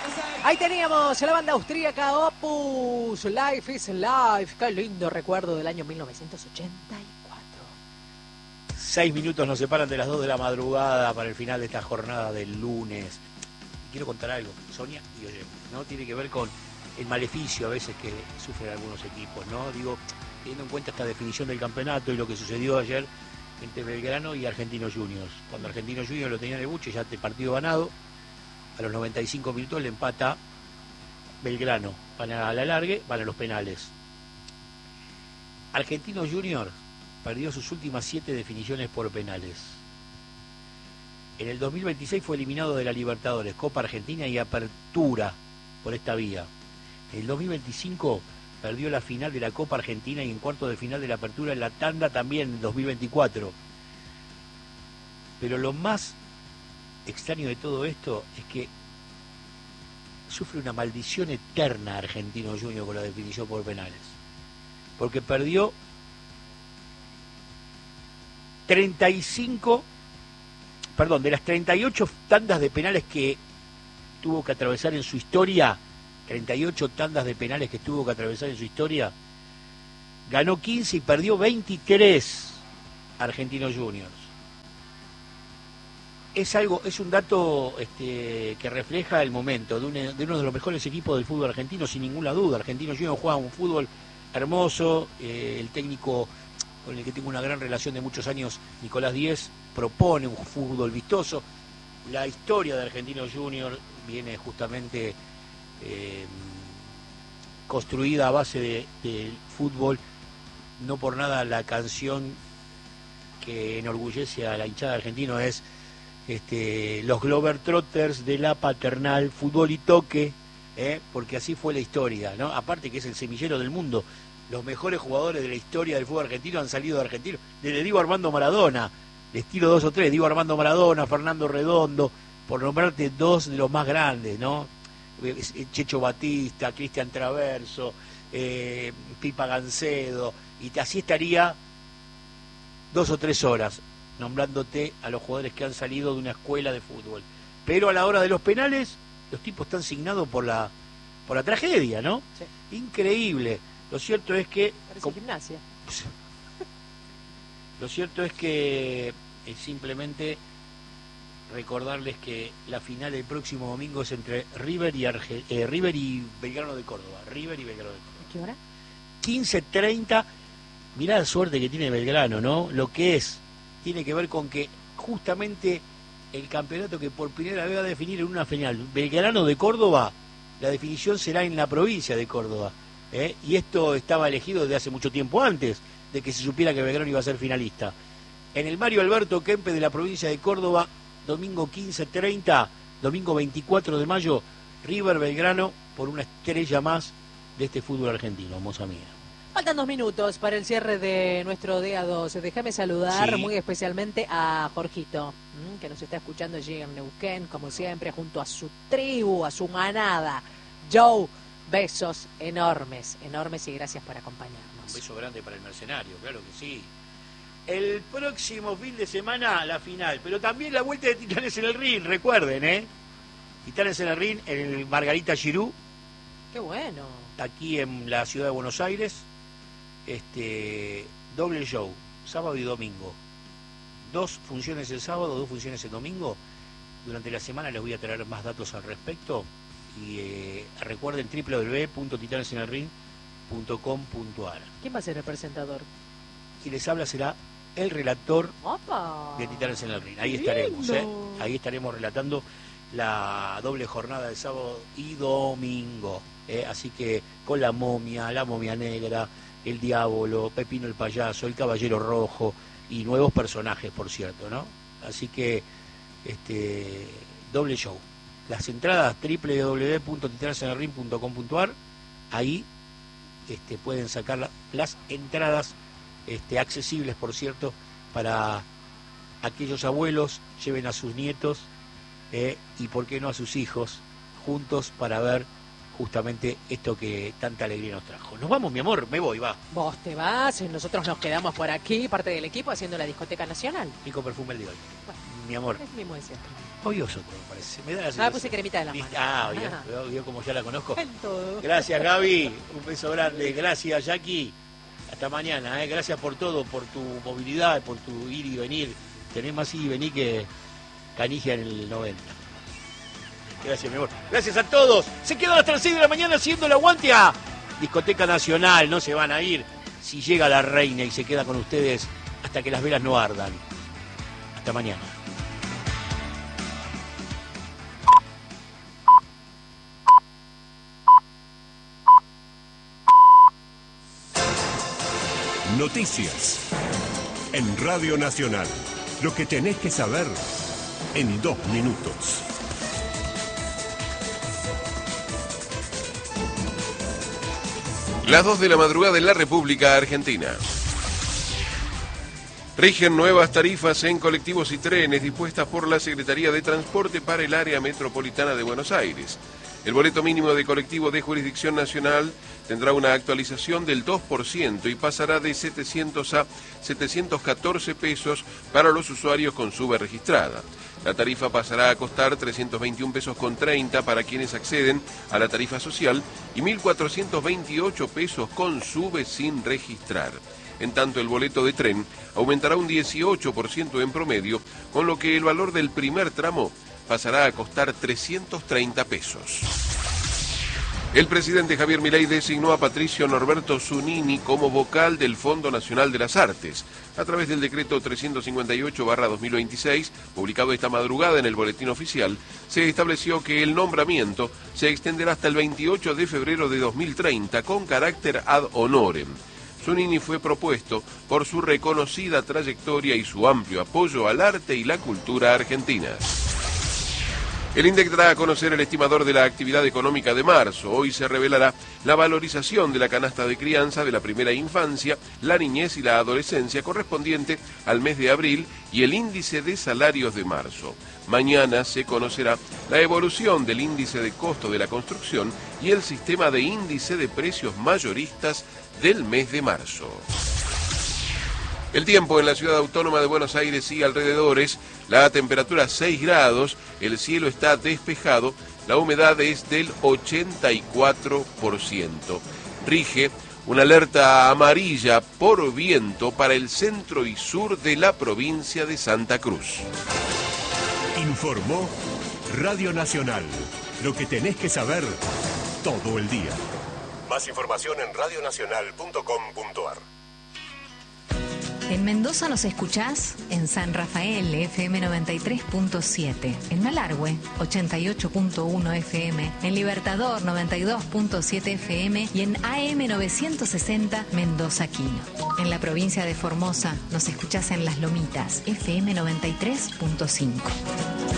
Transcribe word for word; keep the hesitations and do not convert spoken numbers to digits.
Ahí teníamos la banda austríaca Opus, Life is Life. Qué lindo recuerdo del año mil novecientos ochenta y cuatro. Seis minutos nos separan de las dos de la madrugada para el final de esta jornada del lunes. Y quiero contar algo, Sonia y oyentes, ¿no? Tiene que ver con el maleficio a veces que sufren algunos equipos, ¿no? Digo, teniendo en cuenta esta definición del campeonato y lo que sucedió ayer entre Belgrano y Argentinos Juniors. Cuando Argentinos Juniors lo tenía en el buche, ya este partido ganado, a los noventa y cinco minutos le empata Belgrano. Van a la largue, van a los penales. Argentinos Juniors perdió sus últimas siete definiciones por penales. En el dos mil veintiséis fue eliminado de la Libertadores, Copa Argentina y Apertura por esta vía. En el dos mil veinticinco perdió la final de la Copa Argentina y en cuarto de final de la Apertura en la tanda también en dos mil veinticuatro. Pero lo más extraño de todo esto es que sufre una maldición eterna Argentino Junior con la definición por penales. Porque perdió treinta y cinco, perdón, de las treinta y ocho tandas de penales que tuvo que atravesar en su historia, treinta y ocho tandas de penales que tuvo que atravesar en su historia, ganó quince y perdió veintitrés Argentinos Juniors. Es algo, es un dato este, que refleja el momento de, un, de uno de los mejores equipos del fútbol argentino, sin ninguna duda. Argentinos Juniors juega un fútbol hermoso, eh, el técnico con el que tengo una gran relación de muchos años, Nicolás Díez, propone un fútbol vistoso. La historia de Argentinos Juniors viene justamente eh, construida a base de, de fútbol. No por nada la canción que enorgullece a la hinchada argentina es este, los Globetrotters de la Paternal, fútbol y toque, ¿eh? Porque así fue la historia, ¿no? Aparte que es el semillero del mundo. Los mejores jugadores de la historia del fútbol argentino han salido de Argentina. Desde Diego Armando Maradona, les tiro dos o tres, Diego Armando Maradona, Fernando Redondo, por nombrarte dos de los más grandes, ¿no? Checho Batista, Cristian Traverso, eh, Pipa Gancedo, y así estaría dos o tres horas nombrándote a los jugadores que han salido de una escuela de fútbol. Pero a la hora de los penales, los tipos están signados por la por la tragedia, ¿no? Sí. Increíble. Lo cierto es que... Parece gimnasia. Lo cierto es que es simplemente recordarles que la final el próximo domingo es entre River y Arge, eh, River y Belgrano de Córdoba. River y Belgrano de Córdoba. ¿Qué hora? quince treinta. Mirá la suerte que tiene Belgrano, ¿no? Lo que es, tiene que ver con que justamente el campeonato que por primera vez va a definir en una final, Belgrano de Córdoba, la definición será en la provincia de Córdoba. ¿eh? Y esto estaba elegido desde hace mucho tiempo antes de que se supiera que Belgrano iba a ser finalista. En el Mario Alberto Kempe de la provincia de Córdoba, domingo quince treinta, domingo veinticuatro de mayo, River Belgrano por una estrella más de este fútbol argentino, moza mía. Faltan dos minutos para el cierre de nuestro D A dos. Déjame saludar sí. muy especialmente a Jorgito, que nos está escuchando allí en Neuquén, como siempre, junto a su tribu, a su manada. Joe, besos enormes, enormes y gracias por acompañarnos. Un beso grande para el mercenario, claro que sí. El próximo fin de semana la final, pero también la vuelta de Titanes en el Ring, recuerden, ¿eh? Titanes en el Ring, en el Margarita Girú. ¡Qué bueno! Aquí en la ciudad de Buenos Aires, este doble show, sábado y domingo. Dos funciones el sábado, dos funciones el domingo. Durante la semana les voy a traer más datos al respecto. Y eh, recuerden doble u doble u doble u punto titanes en el ring punto com punto a r. ¿Quién va a ser el presentador? Y les habla será el relator ¡Opa! de Titanes en el Ring. Ahí estaremos, ¿eh? Ahí estaremos relatando la doble jornada de sábado y domingo. ¿eh? Así que con la momia, la momia negra, el diablo, Pepino el payaso, el caballero rojo y nuevos personajes, por cierto, ¿no? Así que este doble show. Las entradas doble u doble u doble u punto titanes en el ring punto com punto a r. Ahí este, pueden sacar la, las entradas este, accesibles, por cierto, para aquellos abuelos, lleven a sus nietos eh, y por qué no a sus hijos juntos para ver justamente esto que tanta alegría nos trajo. Nos vamos, mi amor, me voy, va. Vos te vas, nosotros nos quedamos por aquí, parte del equipo, haciendo la Discoteca Nacional. Rico perfume el de hoy. Bueno, mi amor. Es mismo de siempre. Obvioso todo, parece. Me da la Ah, sensación. puse cremita de las manos. Ah, vio, vio, vio como ya la conozco. En todo. Gracias, Gaby. Un beso grande. Gracias, Jackie. Hasta mañana. ¿eh? Gracias por todo, por tu movilidad, por tu ir y venir. Tenés más ir y venir que Canigia en el noventa. Gracias, mi amor. Gracias a todos. Se quedan hasta las seis de la mañana haciendo el aguante a Discoteca Nacional. No se van a ir. Si llega la reina y se queda con ustedes hasta que las velas no ardan. Hasta mañana. Noticias en Radio Nacional. Lo que tenés que saber en dos minutos. Las dos de la madrugada en la República Argentina. Rigen nuevas tarifas en colectivos y trenes dispuestas por la Secretaría de Transporte para el área metropolitana de Buenos Aires. El boleto mínimo de colectivo de jurisdicción nacional tendrá una actualización del dos por ciento y pasará de setecientos a setecientos catorce pesos para los usuarios con sube registrada. La tarifa pasará a costar trescientos veintiún pesos con treinta para quienes acceden a la tarifa social y mil cuatrocientos veintiocho pesos con sube sin registrar. En tanto, el boleto de tren aumentará un dieciocho por ciento en promedio, con lo que el valor del primer tramo pasará a costar trescientos treinta pesos. El presidente Javier Milei designó a Patricio Norberto Zunini como vocal del Fondo Nacional de las Artes. A través del decreto trescientos cincuenta y ocho barra dos mil veintiséis, publicado esta madrugada en el Boletín Oficial, se estableció que el nombramiento se extenderá hasta el veintiocho de febrero de dos mil treinta con carácter ad honorem. Zunini fue propuesto por su reconocida trayectoria y su amplio apoyo al arte y la cultura argentina. El INDEC dará a conocer el estimador de la actividad económica de marzo. Hoy se revelará la valorización de la canasta de crianza de la primera infancia, la niñez y la adolescencia correspondiente al mes de abril y el índice de salarios de marzo. Mañana se conocerá la evolución del índice de costo de la construcción y el sistema de índice de precios mayoristas del mes de marzo. El tiempo en la ciudad autónoma de Buenos Aires y alrededores, la temperatura seis grados, el cielo está despejado, la humedad es del ochenta y cuatro por ciento. Rige una alerta amarilla por viento para el centro y sur de la provincia de Santa Cruz. Informó Radio Nacional. Lo que tenés que saber todo el día. Más información en radio nacional punto com punto ar. En Mendoza nos escuchás en San Rafael, F M noventa y tres punto siete, en Malargüe, ochenta y ocho punto uno F M, en Libertador, noventa y dos punto siete F M y en A M novecientos sesenta Mendoza Quino. En la provincia de Formosa nos escuchás en Las Lomitas, F M noventa y tres punto cinco.